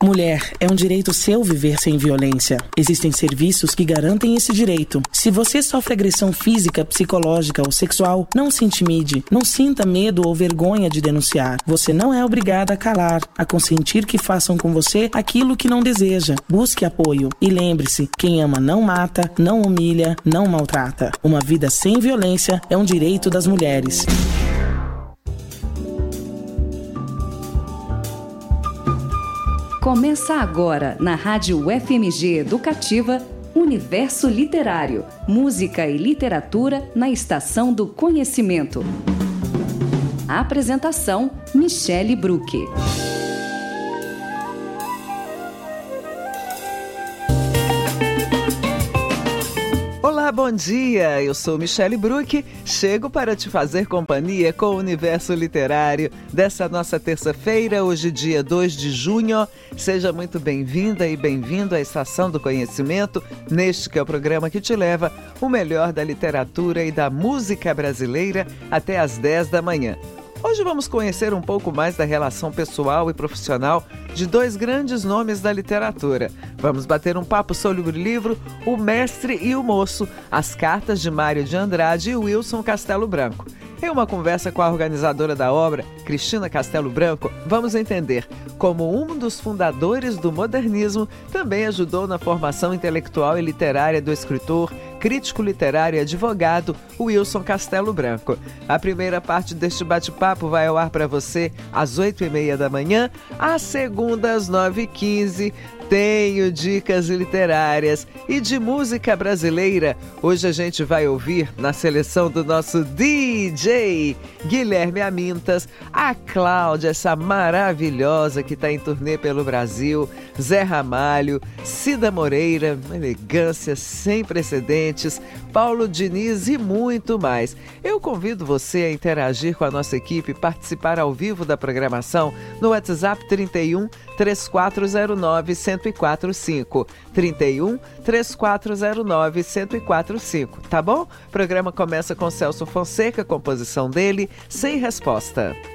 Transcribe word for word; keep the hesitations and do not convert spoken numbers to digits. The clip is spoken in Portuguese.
Mulher, é um direito seu viver sem violência. Existem serviços que garantem esse direito. Se você sofre agressão física, psicológica ou sexual, não se intimide, não sinta medo ou vergonha de denunciar. Você não é obrigada a calar, a consentir que façam com você aquilo que não deseja. Busque apoio e lembre-se, quem ama não mata, não humilha, não maltrata. Uma vida sem violência é um direito das mulheres. Começa agora, na Rádio F M G Educativa, Universo Literário. Música e literatura na Estação do Conhecimento. A apresentação, Michele Bruck. Olá, bom dia! Eu sou Michele Bruck, chego para te fazer companhia com o Universo Literário dessa nossa terça-feira, hoje dia dois de junho. Seja muito bem-vinda e bem-vindo à Estação do Conhecimento, neste que é o programa que te leva o melhor da literatura e da música brasileira até às dez da manhã. Hoje vamos conhecer um pouco mais da relação pessoal e profissional de dois grandes nomes da literatura. Vamos bater um papo sobre o livro O Mestre e o Moço, as cartas de Mário de Andrade e Wilson Castelo Branco. Em uma conversa com a organizadora da obra, Cristina Castelo Branco, vamos entender como um dos fundadores do modernismo também ajudou na formação intelectual e literária do escritor, crítico literário e advogado Wilson Castelo Branco. A primeira parte deste bate-papo vai ao ar para você às oito e meia da manhã, a segunda às nove e quinze. Tenho dicas literárias e de música brasileira. Hoje a gente vai ouvir, na seleção do nosso D J Guilherme Amintas, a Cláudia, essa maravilhosa que está em turnê pelo Brasil, Zé Ramalho, Cida Moreira, uma elegância sem precedentes, Paulo Diniz e muito mais. Eu convido você a interagir com a nossa equipe e participar ao vivo da programação no WhatsApp trinta e um, três quatro zero nove, um zero quatro cinco. trinta e um, três quatro zero nove, um zero quatro cinco, tá bom? O programa começa com Celso Fonseca, composição dele, Sem Resposta.